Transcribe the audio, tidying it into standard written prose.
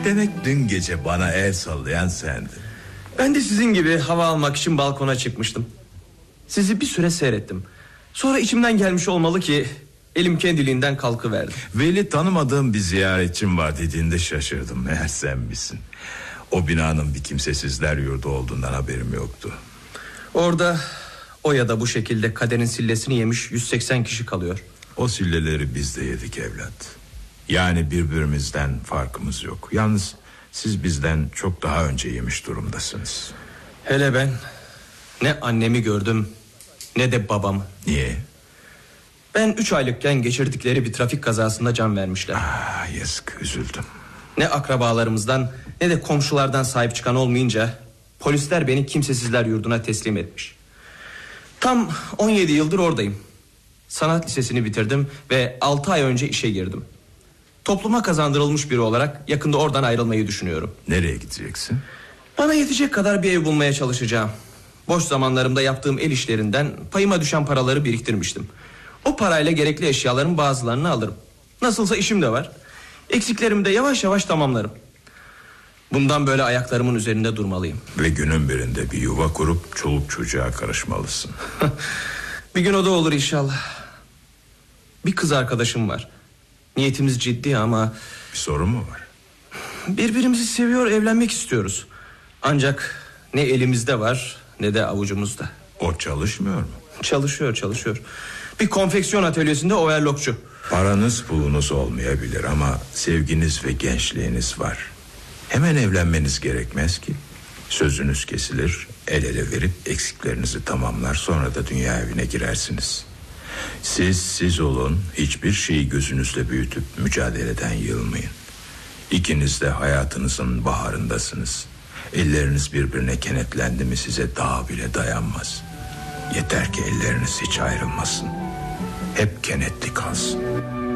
Demek dün gece bana el sallayan sendin. Ben de sizin gibi hava almak için balkona çıkmıştım. Sizi bir süre seyrettim. Sonra içimden gelmiş olmalı ki elim kendiliğinden kalkıverdi. Veli, tanımadığım bir ziyaretçim var dediğinde şaşırdım. Meğer sen misin? O binanın bir kimsesizler yurdu olduğundan haberim yoktu. Orada o ya da bu şekilde kaderin sillesini yemiş 180 kişi kalıyor. O silleleri biz de yedik evlat. Yani birbirimizden farkımız yok. Yalnız siz bizden çok daha önce yemiş durumdasınız. Hele ben ne annemi gördüm ne de babamı. Niye? Ben 3 aylıkken geçirdikleri bir trafik kazasında can vermişler. Yazık, üzüldüm. Ne akrabalarımızdan ne de komşulardan sahip çıkan olmayınca polisler beni kimsesizler yurduna teslim etmiş. Tam 17 yıldır oradayım. Sanat lisesini bitirdim ve 6 ay önce işe girdim. Topluma kazandırılmış biri olarak yakında oradan ayrılmayı düşünüyorum. Nereye gideceksin? Bana yetecek kadar bir ev bulmaya çalışacağım. Boş zamanlarımda yaptığım el işlerinden payıma düşen paraları biriktirmiştim. O parayla gerekli eşyaların bazılarını alırım. Nasılsa işim de var. Eksiklerimi de yavaş yavaş tamamlarım. Bundan böyle ayaklarımın üzerinde durmalıyım. Ve günün birinde bir yuva kurup çoluk çocuğa karışmalısın. Bir gün o da olur inşallah. Bir kız arkadaşım var. Niyetimiz ciddi ama... Bir sorun mu var? Birbirimizi seviyor, evlenmek istiyoruz. Ancak ne elimizde var ne de avucumuzda. O çalışmıyor mu? Çalışıyor. Bir konfeksiyon atölyesinde overlockçu. Paranız pulunuz olmayabilir ama sevginiz ve gençliğiniz var. Hemen evlenmeniz gerekmez ki. Sözünüz kesilir, el ele verip eksiklerinizi tamamlar, sonra da dünya evine girersiniz. Siz olun, hiçbir şeyi gözünüzle büyütüp mücadeleden yılmayın. İkiniz de hayatınızın baharındasınız. Elleriniz birbirine kenetlendi mi size dağ bile dayanmaz. Yeter ki elleriniz hiç ayrılmasın. Hep kenetli kalsın.